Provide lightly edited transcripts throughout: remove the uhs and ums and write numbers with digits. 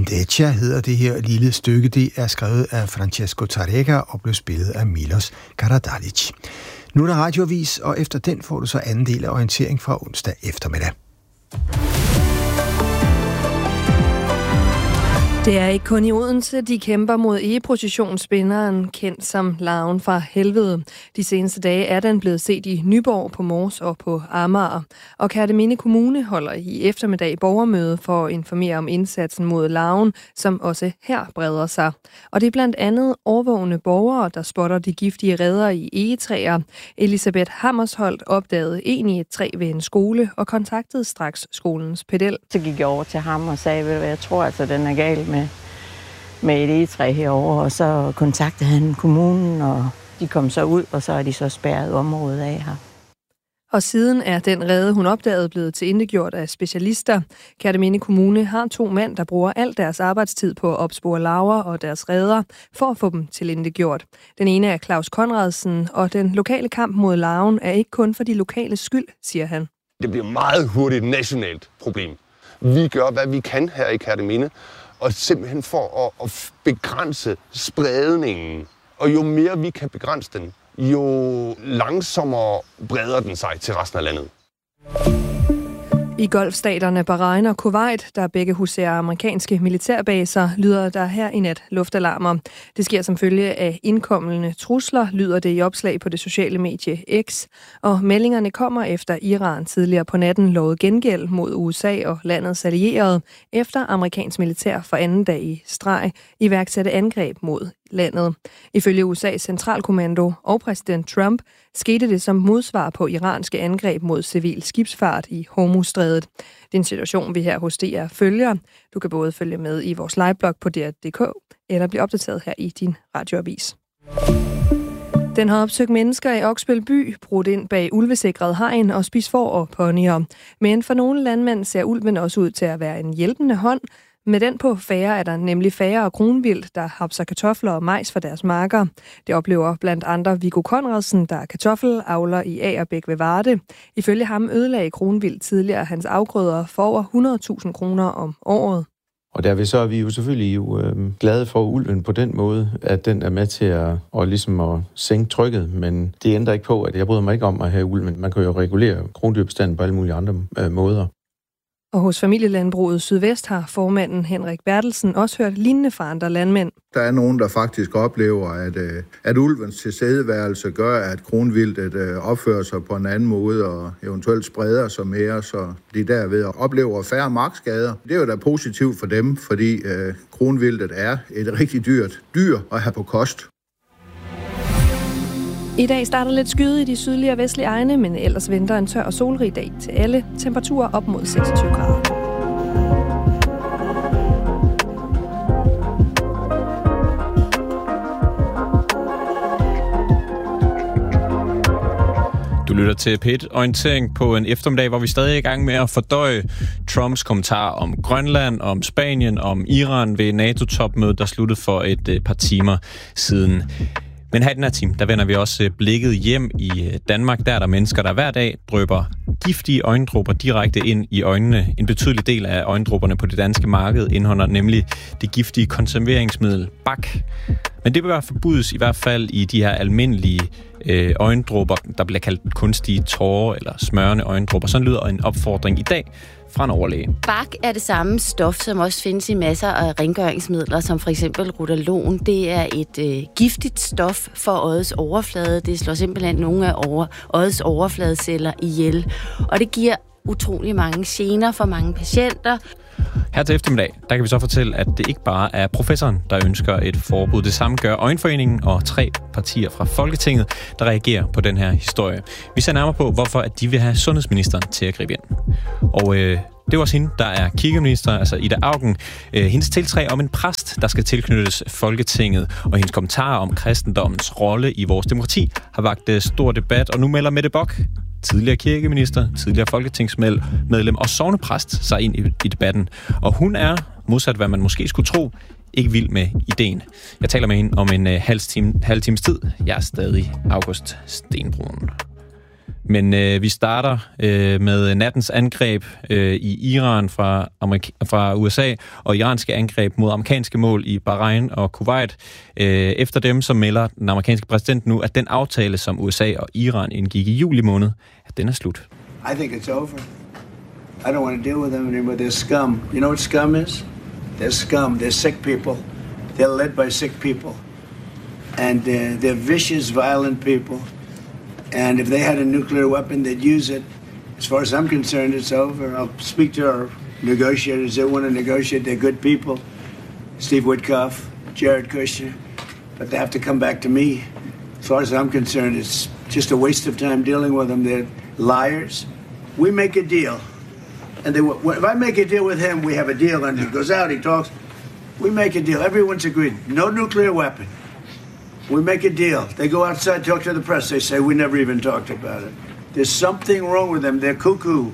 Indeccia hedder det her lille stykke. Det er skrevet af Francesco Tárrega og blev spillet af Milos Karađalić. Nu er der radioavis, og efter den får du så anden del af orientering fra onsdag eftermiddag. Det er ikke kun i Odense, de kæmper mod egeprocessionsspinderen, kendt som Larven fra Helvede. De seneste dage er den blevet set i Nyborg, på Mors og på Amager. Og Kerteminde Kommune holder i eftermiddag borgermøde for at informere om indsatsen mod larven, som også her breder sig. Og det er blandt andet overvågne borgere, der spotter de giftige reder i egetræer. Elisabeth Hammersholt opdagede en i et træ ved en skole og kontaktede straks skolens pedel. Så gik jeg over til ham og sagde, at jeg tror altså, den er gal med et egetræ herovre, og så kontaktede han kommunen, og de kom så ud, og så er de så spærret området af her. Og siden er den rede, hun opdagede, blevet tilintetgjort af specialister. Kerteminde Kommune har 2 mænd, der bruger al deres arbejdstid på at opspore larver og deres reder, for at få dem tilintetgjort. Den ene er Claus Conradsen, og den lokale kamp mod larven er ikke kun for de lokale skyld, siger han. Det bliver meget hurtigt et nationalt problem. Vi gør, hvad vi kan her i Kerteminde, og simpelthen for at begrænse spredningen. Og jo mere vi kan begrænse den, jo langsommere breder den sig til resten af landet. I golfstaterne Bahrain og Kuwait, der begge huserer amerikanske militærbaser, lyder der her i nat luftalarmer. Det sker som følge af indkommende trusler, lyder det i opslag på det sociale medie X. Og meldingerne kommer efter Iran tidligere på natten lovede gengæld mod USA og landets allierede, efter amerikansk militær for anden dag i streg iværksatte angreb mod landet. Ifølge USA's centralkommando og præsident Trump skete det som modsvar på iranske angreb mod civil skibsfart i Hormuzstrædet. Det er en situation, vi her hos DR følger. Du kan både følge med i vores liveblog på DR.dk eller blive opdateret her i din radioavis. Den har opsøgt mennesker i Oksbøl by, brudt ind bag ulvesikret hegn og spist får og ponyer. Men for nogle landmænd ser ulven også ud til at være en hjælpende hånd. Med den på færre er der nemlig færre og kronvildt, der hapser kartofler og majs for deres marker. Det oplever blandt andre Viggo Conradsen, der er kartoffelavler i Agerbæk ved Varde. Ifølge ham ødelagde kronvildt tidligere hans afgrøder for over 100.000 kroner om året. Og derved så er vi jo selvfølgelig glade for ulven på den måde, at den er med til at sænke trykket, men det ændrer ikke på, at jeg bryder mig ikke om at have ulven. Man kan jo regulere krondyrbestanden på alle mulige andre måder. Og hos familielandbruget Sydvest har formanden Henrik Bertelsen også hørt lignende fra andre landmænd. Der er nogen, der faktisk oplever, at ulvens tilstedeværelse gør, at kronvildtet opfører sig på en anden måde og eventuelt spreder sig mere, så de derved oplever færre markskader. Det er jo da positivt for dem, fordi kronvildtet er et rigtig dyrt dyr at have på kost. I dag starter lidt skyde i de sydlige og vestlige egne, men ellers venter en tør og solrig dag til alle. Temperaturer op mod 26 grader. Du lytter til P1 Orientering på en eftermiddag, hvor vi stadig er i gang med at fordøje Trumps kommentarer om Grønland, om Spanien, om Iran ved NATO-topmødet, der sluttede for et par timer siden. Men her i den her time, der vender vi også blikket hjem i Danmark. Der er der mennesker, der hver dag drypper giftige øjendråber direkte ind i øjnene. En betydelig del af øjendråberne på det danske marked indeholder nemlig det giftige konserveringsmiddel BAK. Men det bør forbydes i hvert fald i de her almindelige øjendråber, der bliver kaldt kunstige tårer eller smørende øjendråber. Sådan lyder en opfordring i dag fra en overlæge. BAK er det samme stof, som også findes i masser af rengøringsmidler, som for eksempel Rotalon. Det er et giftigt stof for øjets overflade. Det slår simpelthen nogle af øjets overfladeceller ihjel. Og det giver utrolig mange gener for mange patienter. Her til eftermiddag, der kan vi så fortælle, at det ikke bare er professoren, der ønsker et forbud. Det samme gør Øjenforeningen og 3 partier fra Folketinget, der reagerer på den her historie. Vi ser nærmere på, hvorfor at de vil have sundhedsministeren til at gribe ind. Og det er også hende, der er kirkeminister, altså Ida Auken. Hendes tiltræ om en præst, der skal tilknyttes Folketinget, og hendes kommentarer om kristendommens rolle i vores demokrati har vakt stor debat, og nu melder Mette Bock, tidligere kirkeminister, tidligere folketingsmedlem og sognepræst, sig ind i debatten. Og hun er, modsat hvad man måske skulle tro, ikke vild med ideen. Jeg taler med hende om en halv times tid. Jeg er stadig August Stenbrun. Men vi starter med nattens angreb i Iran fra USA, og iranske angreb mod amerikanske mål i Bahrain og Kuwait. Efter dem, så melder den amerikanske præsident nu, at den aftale, som USA og Iran indgik i juli måned, at den er slut. I think it's over. I don't want to deal with them anymore. They're scum. You know what scum is? They're scum. They're sick people. They're led by sick people. And they're vicious, violent people. And if they had a nuclear weapon, they'd use it. As far as I'm concerned, it's over. I'll speak to our negotiators. They want to negotiate. They're good people. Steve Witkoff, Jared Kushner. But they have to come back to me. As far as I'm concerned, it's just a waste of time dealing with them. They're liars. We make a deal. And if I make a deal with him, we have a deal. And he goes out, he talks. We make a deal. Everyone's agreed. No nuclear weapon. We make a deal. They go outside, talk to the press. They say, we never even talked about it. There's something wrong with them. They're cuckoo.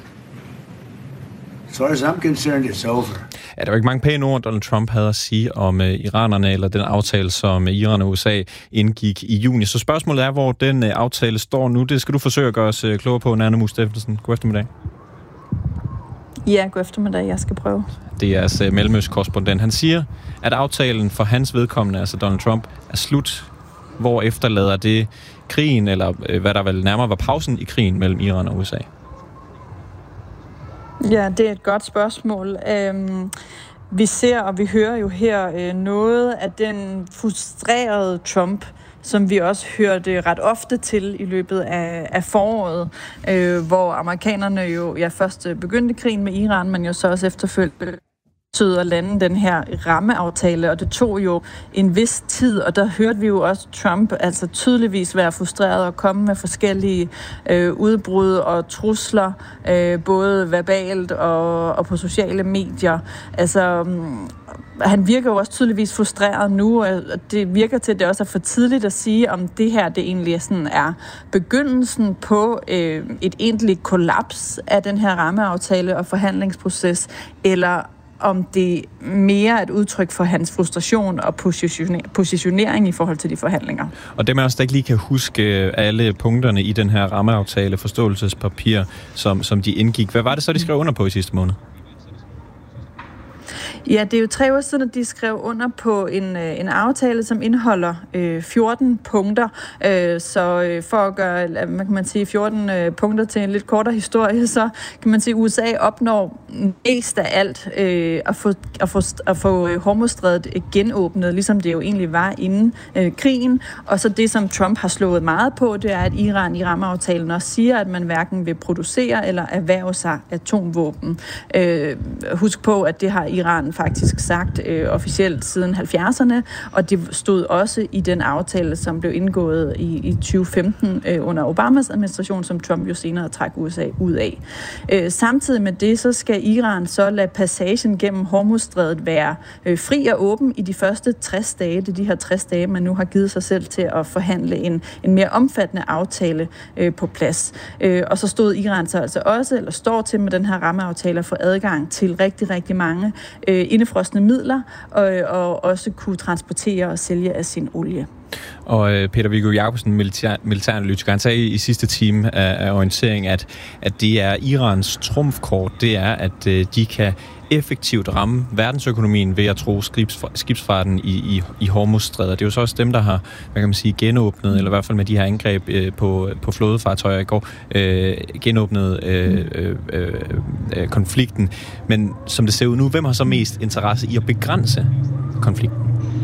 As far as I'm concerned, it's over. Ja, der var ikke mange pæne ord, Donald Trump havde at sige om iranerne, eller den aftale, som Iran og USA indgik i juni. Så spørgsmålet er, hvor den aftale står nu. Det skal du forsøge at gøre os klogere på, Nanna Mus Steffensen. God eftermiddag. Ja, god eftermiddag. Jeg skal prøve. Det er jeres mellemøstkorrespondent. Han siger, at aftalen for hans vedkommende, altså Donald Trump, er slut. Hvor efterlader det krigen, eller hvad der vel nærmere var pausen i krigen mellem Iran og USA? Ja, det er et godt spørgsmål. Vi ser og vi hører jo her noget af den frustrerede Trump, som vi også hørte ret ofte til i løbet af foråret, hvor amerikanerne jo først begyndte krigen med Iran, men jo så også efterfølgende at lande den her rammeaftale, og det tog jo en vis tid, og der hørte vi jo også Trump altså tydeligvis være frustreret og komme med forskellige udbrud og trusler, både verbalt og på sociale medier. Altså, han virker jo også tydeligvis frustreret nu, og det virker til, at det også er for tidligt at sige, om det her det egentlig sådan er begyndelsen på et egentligt kollaps af den her rammeaftale og forhandlingsproces, eller om det mere er et udtryk for hans frustration og positionering i forhold til de forhandlinger. Og det man også ikke lige kan huske alle punkterne i den her rammeaftale, forståelsespapir, som de indgik. Hvad var det så, de skrev under på i sidste måned? Ja, det er jo 3 år siden, at de skrev under på en aftale, som indeholder 14 punkter. Så for at gøre, man kan sige, 14 punkter til en lidt kortere historie, så kan man sige, at USA opnår mest af alt at få Hormuzstrædet genåbnet, ligesom det jo egentlig var inden krigen. Og så det, som Trump har slået meget på, det er, at Iran i rammeaftalen også siger, at man hverken vil producere eller erhverve sig atomvåben. Husk på, at det har Iran faktisk sagt officielt siden 70'erne, og det stod også i den aftale, som blev indgået i 2015 under Obamas administration, som Trump jo senere trak USA ud af. Samtidig med det, så skal Iran så lade passagen gennem Hormuzstrædet være fri og åben i de første 60 dage. Det er de her 60 dage, man nu har givet sig selv til at forhandle en mere omfattende aftale på plads. Og så stod Iran så altså også, eller står til med den her rammeaftale at få adgang til rigtig, rigtig mange indefrosne midler, og også kunne transportere og sælge af sin olie. Og Peter Viggo Jacobsen, militæranalytiker, han sagde i sidste time af orientering, at det er Irans trumfkort, det er, at de kan effektivt ramme verdensøkonomien ved at tro skibsfarten i Hormuzstrædet. Det er jo så også dem, der har, hvad kan man sige, genåbnet, eller i hvert fald med de her angreb på flådefartøjer i går, genåbnet konflikten. Men som det ser ud nu, hvem har så mest interesse i at begrænse konflikten?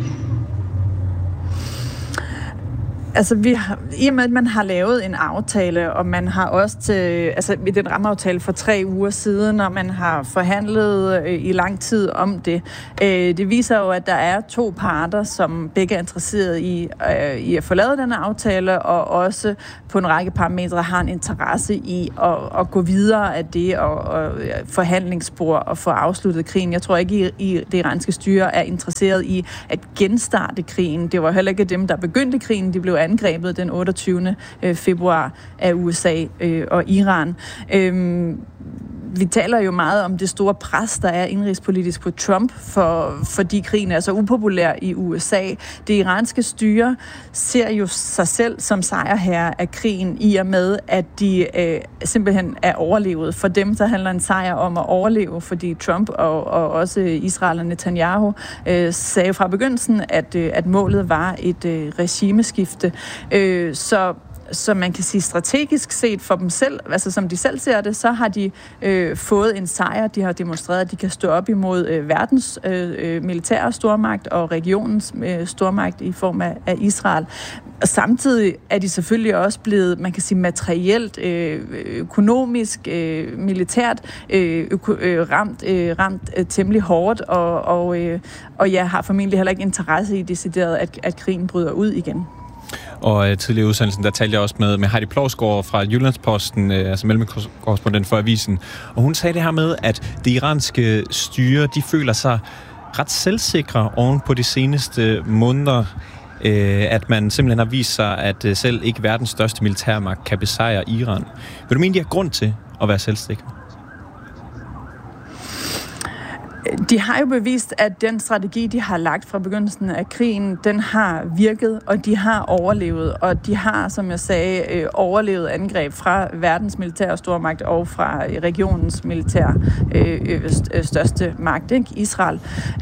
Altså, i og med, at man har lavet en aftale, og man har også i den rammeaftale for 3 uger siden, og man har forhandlet i lang tid om det. Det viser jo, at der er 2 parter, som begge er interesseret i at få lavet den aftale, og også på en række parametre har en interesse i at gå videre af det og forhandlingsspor og få afsluttet krigen. Jeg tror ikke, i det iranske styre er interesseret i at genstarte krigen. Det var heller ikke dem, der begyndte krigen. De blev angrebet den 28. februar af USA og Iran. vi taler jo meget om det store pres, der er indrigspolitisk på Trump, fordi krigen er så upopulær i USA. Det iranske styre ser jo sig selv som sejrherre af krigen, i og med, at de simpelthen er overlevet. For dem, der handler en sejr om at overleve, fordi Trump og også Israel og Netanyahu sagde fra begyndelsen, at målet var et regimeskifte. Så man kan sige strategisk set for dem selv, altså som de selv ser det, så har de fået en sejr. De har demonstreret, at de kan stå op imod verdens militære stormagt og regionens stormagt i form af Israel. Og samtidig er de selvfølgelig også blevet, man kan sige, materielt, økonomisk, militært ramt temmelig hårdt, og jeg har formentlig heller ikke interesse i decideret, at krigen bryder ud igen. Og tidligere i udsendelsen, der talte jeg også med Heidi Plovsgaard fra Jyllandsposten, altså mellemkorrespondent for avisen. Og hun sagde det her med, at det iranske styre, de føler sig ret selvsikre oven på de seneste måneder, at man simpelthen har vist sig, at selv ikke verdens største militærmagt kan besejre Iran. Vil du mene, de har grund til at være selvsikre? De har jo bevist, at den strategi, de har lagt fra begyndelsen af krigen, den har virket, og de har overlevet. Og de har, som jeg sagde, overlevet angreb fra verdens militære stormagt og fra regionens militære største magt, ikke? Israel.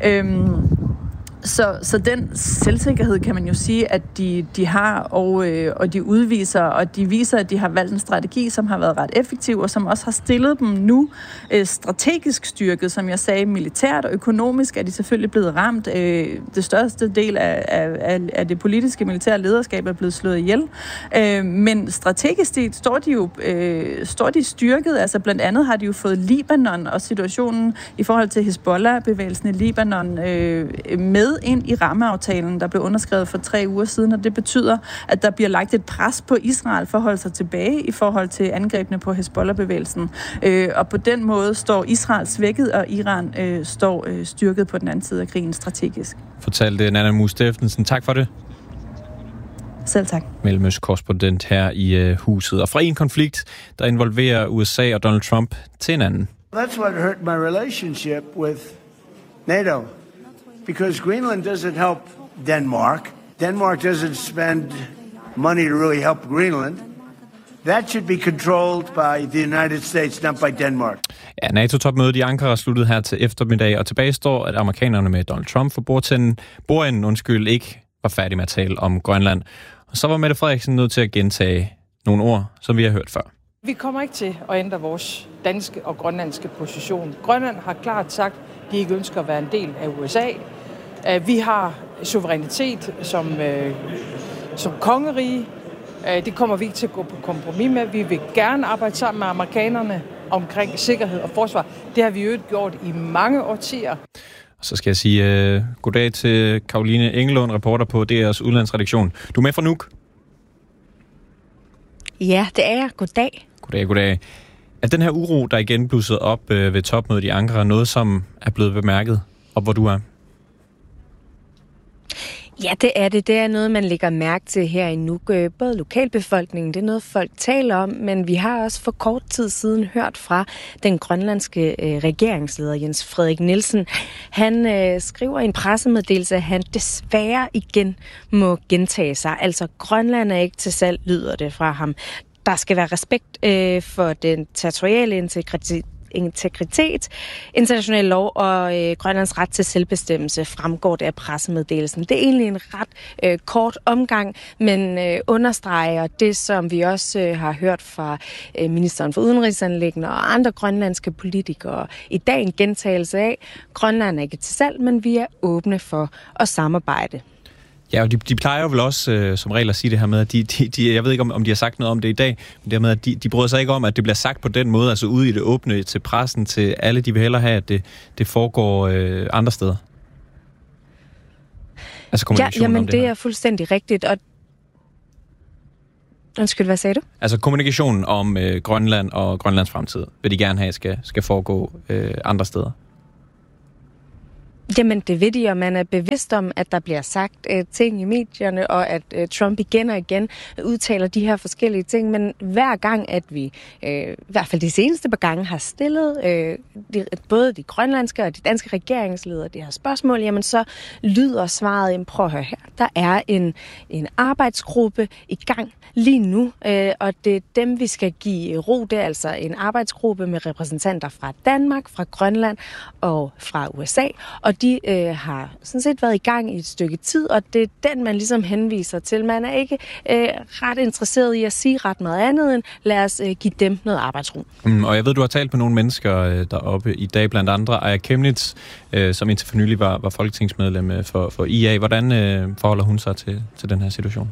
Så den selvsikkerhed kan man jo sige, at de har, og de udviser, og de viser, at de har valgt en strategi, som har været ret effektiv, og som også har stillet dem nu strategisk styrket, som jeg sagde, militært og økonomisk er de selvfølgelig blevet ramt. Det største del af det politiske militære lederskab er blevet slået ihjel. Men strategisk står de styrket. Altså blandt andet har de jo fået Libanon og situationen i forhold til Hezbollah-bevægelsen i Libanon med ind i rammeaftalen, der blev underskrevet for 3 uger siden, og det betyder, at der bliver lagt et pres på Israel for at holde sig tilbage i forhold til angrebene på Hezbollah-bevægelsen. Og på den måde står Israel svækket, og Iran står styrket på den anden side af krigen strategisk. Fortalte Nanna Mue Steffensen. Tak for det. Selv tak. Mellemøstkorrespondent her i huset. Og fra en konflikt, der involverer USA og Donald Trump, til en anden. That's what hurt my relationship with NATO. Because Greenland doesn't help Denmark. Denmark doesn't spend money to really help Greenland. That should be controlled by the United States, not by Denmark. Ja, NATO-topmødet i Ankara sluttede her til eftermiddag, og tilbage står, at amerikanerne med Donald Trump for bordenden ikke var færdige med at tale om Grønland. Og så var Mette Frederiksen nødt til at gentage nogle ord, som vi har hørt før. Vi kommer ikke til at ændre vores danske og grønlandske position. Grønland har klart sagt, at de ikke ønsker at være en del af USA. Vi har suverænitet som kongerige. Det kommer vi ikke til at gå på kompromis med. Vi vil gerne arbejde sammen med amerikanerne omkring sikkerhed og forsvar. Det har vi jo gjort i mange årtier. Så skal jeg sige goddag til Caroline Engelund, reporter på DR's udlandsredaktion. Du er med fra Nuuk? Ja, det er jeg. Goddag. Goddag. Er den her uro, der igen blusset op ved topmødet i Ankara, noget, som er blevet bemærket, og hvor du er? Ja, det er det. Det er noget, man lægger mærke til her i Nuuk. Både lokalbefolkningen, det er noget, folk taler om, men vi har også for kort tid siden hørt fra den grønlandske regeringsleder Jens Frederik Nielsen. Han skriver i en pressemeddelelse, at han desværre igen må gentage sig. Altså, Grønland er ikke til salg, lyder det fra ham. Der skal være respekt for den territoriale integritet, international lov og Grønlands ret til selvbestemmelse fremgår det af pressemeddelelsen. Det er egentlig en ret kort omgang, men understreger det, som vi også har hørt fra ministeren for udenrigsanliggender og andre grønlandske politikere. I dag en gentagelse af, Grønland er ikke til salg, men vi er åbne for at samarbejde. Ja, og de plejer jo vel også som regel at sige det her med, at jeg ved ikke, om de har sagt noget om det i dag, men det med, at de bryder sig ikke om, at det bliver sagt på den måde, altså ude i det åbne til pressen, til alle. De vil hellere have, at det foregår andre steder. Altså kommunikation jamen om det det her. Er fuldstændig rigtigt. Og undskyld, hvad sagde du? Altså kommunikationen om Grønland og Grønlands fremtid vil de gerne have, skal foregå andre steder. Jamen, det ved de, og man er bevidst om, at der bliver sagt ting i medierne, og at Trump igen og igen udtaler de her forskellige ting. Men hver gang, at vi, i hvert fald de seneste par gange, har stillet både de grønlandske og de danske regeringsledere de her spørgsmål, jamen så lyder svaret, prøv at høre her, der er en arbejdsgruppe i gang lige nu, og det er dem, vi skal give ro. Det er altså en arbejdsgruppe med repræsentanter fra Danmark, fra Grønland og fra USA, og de har sådan set været i gang i et stykke tid, og det er den, man ligesom henviser til. Man er ikke ret interesseret i at sige ret meget andet end, lad os give dem noget arbejdsro. Og jeg ved, du har talt med nogle mennesker deroppe i dag, blandt andre Aya Chemnitz, som indtil for nylig var folketingsmedlem for IA. Hvordan forholder hun sig til den her situation?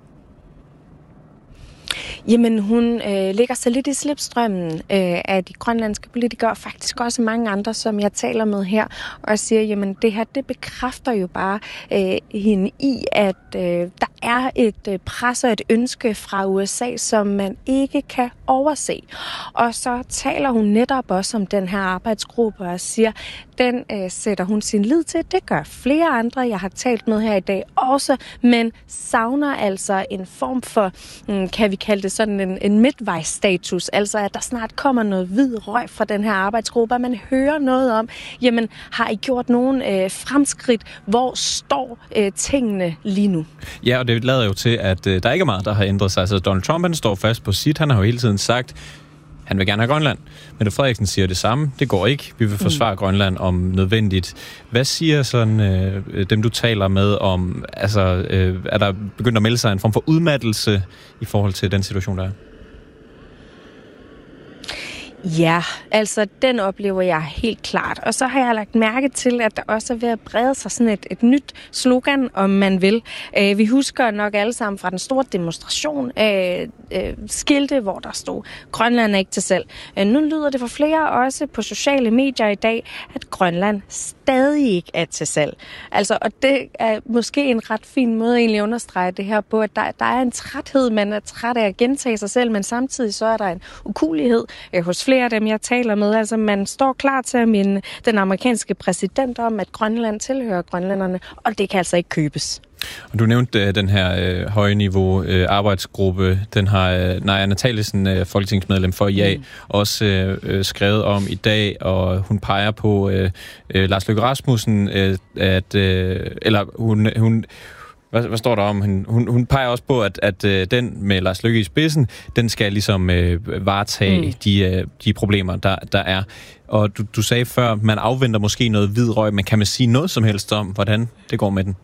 Jamen, hun ligger så lidt i slipstrømmen af de grønlandske politikere, og faktisk også mange andre, som jeg taler med her, og siger, jamen det her, det bekræfter jo bare hende i, at der er et pres og et ønske fra USA, som man ikke kan overse. Og så taler hun netop også om den her arbejdsgruppe og siger, den sætter hun sin lid til. Det gør flere andre, jeg har talt med her i dag også, men savner altså en form for, kan vi kalde det sådan en midtvejsstatus, altså at der snart kommer noget hvid røg fra den her arbejdsgruppe, og man hører noget om, jamen har I gjort nogle fremskridt, hvor står tingene lige nu? Ja, og det lader jo til, at der ikke er meget, der har ændret sig. Altså Donald Trump, han står fast på sit, han har jo hele tiden sagt, han vil gerne have Grønland. Mette Frederiksen siger det samme. Det går ikke. Vi vil forsvare Grønland om nødvendigt. Hvad siger sådan dem, du taler med om? Altså, er der begyndt at melde sig en form for udmattelse i forhold til den situation, der er? Ja, altså den oplever jeg helt klart. Og så har jeg lagt mærke til, at der også er ved at brede sig sådan et nyt slogan, om man vil. Vi husker nok alle sammen fra den store demonstration skilte, hvor der stod, Grønland er ikke til salg. Nu lyder det for flere også på sociale medier i dag, at Grønland stadig ikke er til salg. Altså, og det er måske en ret fin måde egentlig at understrege det her på, at der er en træthed, man er træt af at gentage sig selv, men samtidig så er der en ukuelighed hos flere af dem, jeg taler med. Altså, man står klar til at minde den amerikanske præsident om, at Grønland tilhører grønlænderne, og det kan altså ikke købes. Du nævnte den her høje niveau arbejdsgruppe. Den har Naja Nataliesen, folketingsmedlem for IA, også skrevet om i dag, og hun peger på Lars Løkke Rasmussen, hvad står der om? Hun peger også på, at den med Lars Løkke i spidsen, den skal ligesom varetage de problemer, der er. Og du sagde før, man afventer måske noget hvid røg, men kan man sige noget som helst om, hvordan det går med den?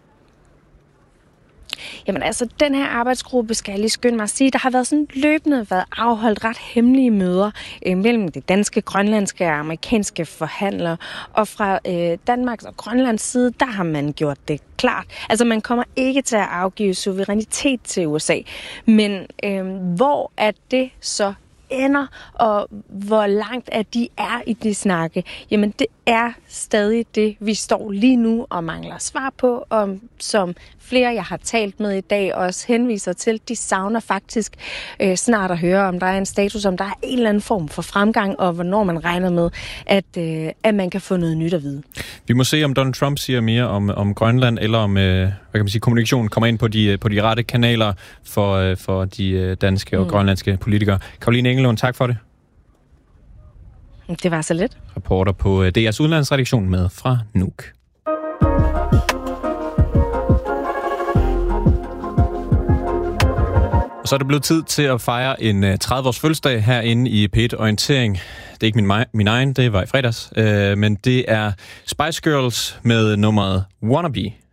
Jamen altså, den her arbejdsgruppe, skal jeg lige skynde mig at sige, der har været løbende afholdt ret hemmelige møder mellem de danske, grønlandske og amerikanske forhandlere. Og fra Danmarks og Grønlands side, der har man gjort det klart. Altså, man kommer ikke til at afgive suverænitet til USA. Men hvor er det så ender, og hvor langt at de er i de snakke, jamen det er stadig det, vi står lige nu og mangler svar på, og som flere, jeg har talt med i dag, også henviser til, de savner faktisk snart at høre, om der er en status, om der er en eller anden form for fremgang, og hvornår man regner med, at man kan få noget nyt at vide. Vi må se, om Donald Trump siger mere om Grønland, eller om kommunikationen kommer ind på de rette kanaler for de danske og grønlandske politikere. Caroline Engelund, tak for det. Det var så lidt. Reporter på DR's udlandsredaktion med fra Nuuk. Og så er det blevet tid til at fejre en 30-års fødselsdag herinde i P1 Orientering. Det er ikke min egen, det var i fredags. Men det er Spice Girls med nummeret Wannabe.